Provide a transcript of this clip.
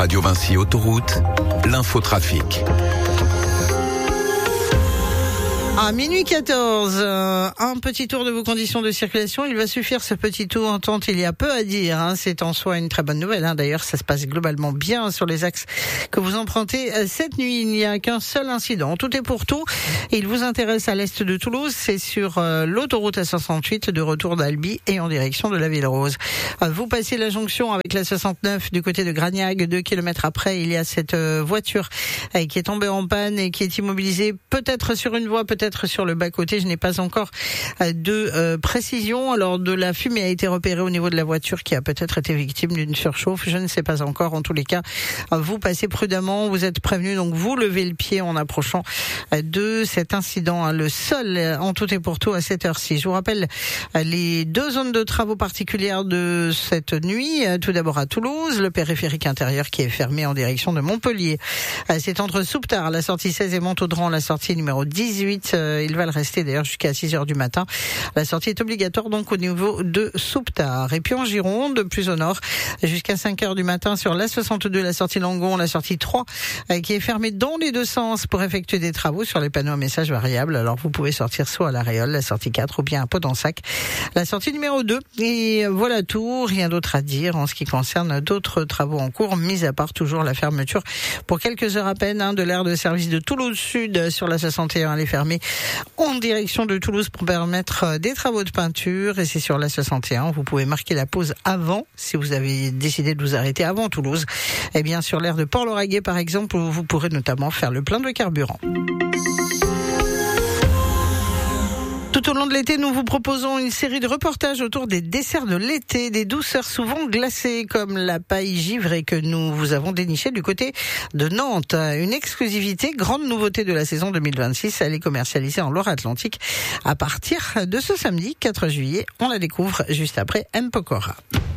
Radio Vinci Autoroute, l'infotrafic. À minuit 14, un petit tour de vos conditions de circulation. Il va suffire ce petit tour, tant il y a peu à dire. C'est en soi une très bonne nouvelle. D'ailleurs, ça se passe globalement bien sur les axes que vous empruntez cette nuit. Il n'y a qu'un seul incident. Tout est pour tout. Il vous intéresse à l'est de Toulouse. C'est sur l'autoroute A68 de retour d'Albi et en direction de la Ville Rose. Vous passez la jonction avec la 69 du côté de Gragnac. 2 kilomètres après, il y a cette voiture qui est tombée en panne et qui est immobilisée, peut-être sur une voie, peut-être sur le bas-côté. Je n'ai pas encore de précision. Alors, de la fumée a été repérée au niveau de la voiture qui a peut-être été victime d'une surchauffe. Je ne sais pas encore. En tous les cas, vous passez prudemment. Vous êtes prévenus. Donc, vous levez le pied en approchant de cet incident. Le seul en tout et pour tout à cette heure-ci. Je vous rappelle les 2 zones de travaux particulières de cette nuit. Tout d'abord à Toulouse, le périphérique intérieur qui est fermé en direction de Montpellier. C'est entre Souptard, la sortie 16 et Montaudran, la sortie numéro 18. Il va le rester d'ailleurs jusqu'à 6h du matin. La sortie est obligatoire donc au niveau de Souptard. Et puis en Gironde, plus au nord, jusqu'à 5h du matin sur la 62, la sortie Langon, la sortie 3, qui est fermée dans les deux sens pour effectuer des travaux sur les panneaux à messages variables. Alors vous pouvez sortir soit à la Réole, la sortie 4, ou bien à Podensac, la sortie numéro 2. Et voilà tout, rien d'autre à dire en ce qui concerne d'autres travaux en cours, mis à part toujours la fermeture pour quelques heures à peine de l'aire de service de Toulouse Sud sur la 61. Elle est fermée en direction de Toulouse pour permettre des travaux de peinture, et c'est sur la 61. Vous pouvez marquer la pause avant, si vous avez décidé de vous arrêter avant Toulouse. Et bien sur l'aire de Port-Lauragais par exemple, où vous pourrez notamment faire le plein de carburant. Tout au long de l'été, nous vous proposons une série de reportages autour des desserts de l'été, des douceurs souvent glacées comme la paille givrée que nous vous avons dénichée du côté de Nantes. Une exclusivité, grande nouveauté de la saison 2026, elle est commercialisée en Loire-Atlantique à partir de ce samedi 4 juillet. On la découvre juste après M. Pokora.